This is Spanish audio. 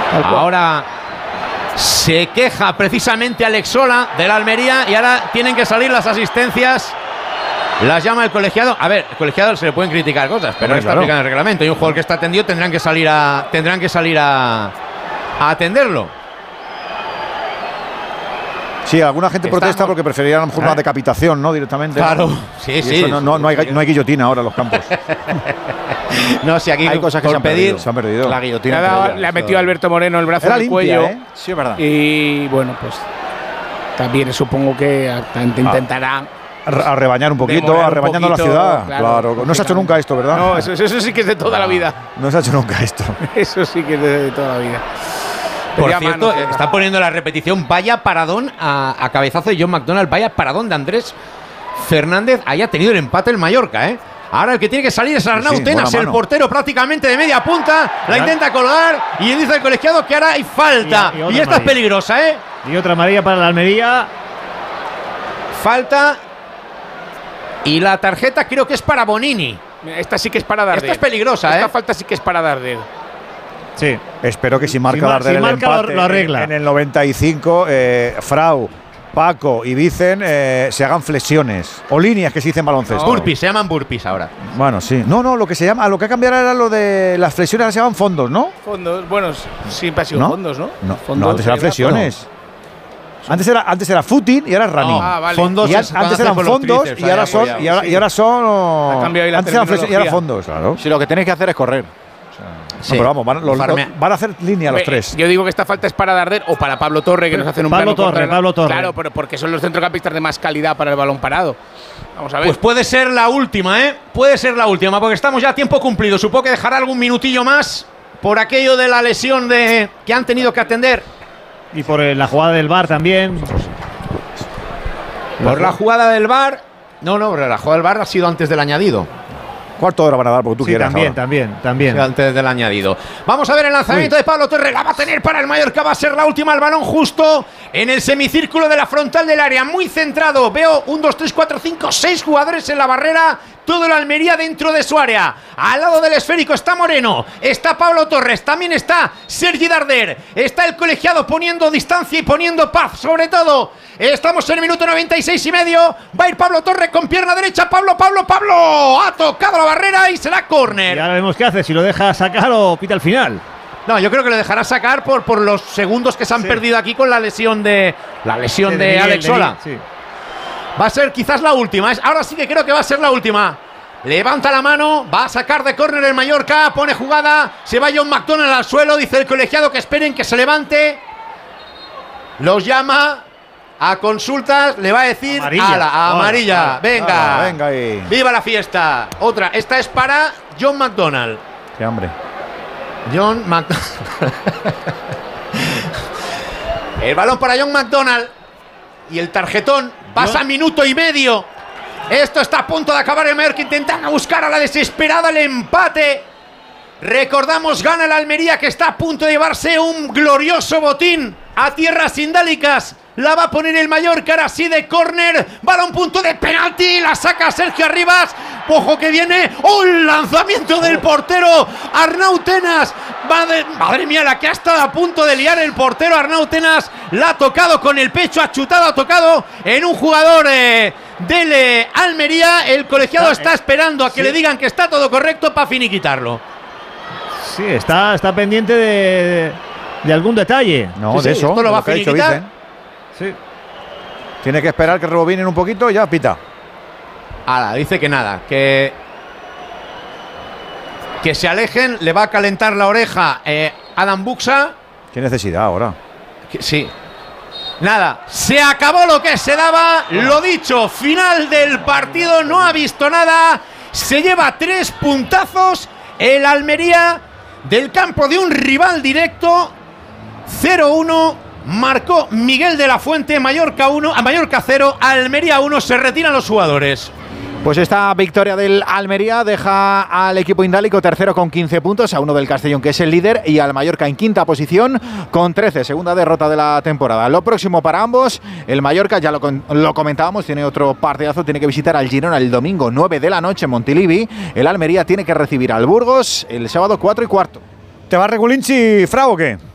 Ahora se queja precisamente Alex Sola de la Almería y ahora tienen que salir las asistencias. Las llama el colegiado. A ver, el colegiado se le pueden criticar cosas, pero está aplicando el reglamento. Y un jugador que está atendido tendrán que salir a atenderlo. Sí, alguna gente protesta porque preferiría a lo mejor una decapitación, ¿no? Directamente. Claro, sí. No hay guillotina ahora en los campos. No, si aquí hay cosas que se han perdido. La guillotina. Le ha metido a Alberto Moreno el brazo en el cuello. Sí, es verdad. Y bueno, pues también supongo que intentará a rebañar un poquito, rebañando la ciudad. Claro. No se ha hecho nunca esto, ¿verdad? No, eso sí que es de toda la vida. No se ha hecho nunca esto. Eso sí que es de toda la vida. Por cierto, está poniendo la repetición. Vaya paradón a cabezazo de John McDonald. Vaya paradón de Andrés Fernández. Haya tenido el empate el Mallorca, ¿eh? Ahora el que tiene que salir es Arnau Tenas, el portero prácticamente de media punta. La intenta colgar y dice el colegiado que ahora hay falta. Y esta es peligrosa, ¿eh? Y otra amarilla para la Almería. Falta. Y la tarjeta creo que es para Bonini. Esta sí que es para Darder. Esta es peligrosa, Esta falta sí que es para Darder. Sí. Espero que si marca Darder el empate lo arregla. En el 95, Frau, Paco y Vicen se hagan flexiones o líneas que se dicen baloncesto. Burpees, se llaman burpees ahora. Bueno, sí. No, lo que ha cambiado era lo de las flexiones, ahora se llaman fondos, ¿no? Fondos, bueno, siempre ha sido fondos, ¿no? No, antes eran flexiones. Antes era footing y ahora es running. Vale. Fondos antes eran fondos y ahora son. Antes eran flexiones y ahora fondos, claro. Si lo que tenéis que hacer es correr. Sí. No, pero vamos, van a hacer línea los tres. Yo digo que esta falta es para Darder o para Pablo Torre, que nos hacen un Pablo Torre. Claro, pero porque son los centrocampistas de más calidad para el balón parado. Vamos a ver. Pues puede ser la última, ¿eh? Puede ser la última, porque estamos ya a tiempo cumplido. Supongo que dejará algún minutillo más por aquello de la lesión que han tenido que atender. Y por la jugada del VAR también. Por la jugada del VAR. No, la jugada del VAR ha sido antes del añadido. Cuarto de hora van a dar porque tú quieras. También. Antes del añadido. Vamos a ver el lanzamiento de Pablo Torre. La va a tener para el Mallorca. Va a ser la última. El balón justo en el semicírculo de la frontal del área. Muy centrado. Veo 1, 2, 3, 4, 5, 6 jugadores en la barrera. Todo el Almería dentro de su área. Al lado del esférico está Moreno. Está Pablo Torres. También está Sergi Darder. Está el colegiado poniendo distancia y poniendo paz. Sobre todo. Estamos en el minuto 96 y medio. Va a ir Pablo Torres con pierna derecha. Pablo. Ha tocado la barrera y será córner. Y ahora vemos qué hace. Si lo deja sacar o pita al final. No, yo creo que lo dejará sacar por los segundos que se han perdido aquí con la lesión de Alex Sola. Sí. Va a ser quizás la última. Ahora sí que creo que va a ser la última. Levanta la mano, va a sacar de córner el Mallorca, pone jugada, se va John McDonald al suelo, dice el colegiado que esperen que se levante. Los llama a consultas, le va a decir amarilla. Venga ahí. Viva la fiesta. Otra, esta es para John McDonald. Qué hambre. John McDonald. El balón para John McDonald. Y el tarjetón pasa minuto y medio. Esto está a punto de acabar. El Mallorca intentando buscar a la desesperada el empate. Recordamos, gana el Almería, que está a punto de llevarse un glorioso botín a tierras indálicas. La va a poner el Mallorca, ahora sí de córner. Balón punto de penalti. La saca Sergio Arribas. Ojo que viene. Un lanzamiento del portero Arnau Tenas. Madre mía, la que ha estado a punto de liar el portero Arnau Tenas. La ha tocado con el pecho, ha chutado, ha tocado en un jugador del Almería. El colegiado está esperando a que le digan que está todo correcto para finiquitarlo. Sí, está pendiente de algún detalle. No, de eso. Esto lo va a finiquitar. Sí. Tiene que esperar que rebobinen un poquito y ya pita. Dice que nada, que se alejen, le va a calentar la oreja Adam Buxa. ¿Qué necesidad ahora? Sí. Nada, se acabó lo que se daba. Lo dicho, final del partido, no ha visto nada. Se lleva 3 puntazos el Almería del campo de un rival directo. 0-1. Marcó Miguel de la Fuente. Mallorca 0, Almería 1. Se retiran los jugadores. Pues esta victoria del Almería deja al equipo indálico tercero con 15 puntos, a uno del Castellón, que es el líder, y al Mallorca en quinta posición con 13, segunda derrota de la temporada. Lo próximo para ambos, el Mallorca, ya lo comentábamos, tiene otro partidazo, tiene que visitar al Girona el domingo 9 de la noche en Montilivi. El Almería tiene que recibir al Burgos el sábado 4:15. ¿Te va Regulinchi, Frau, o qué?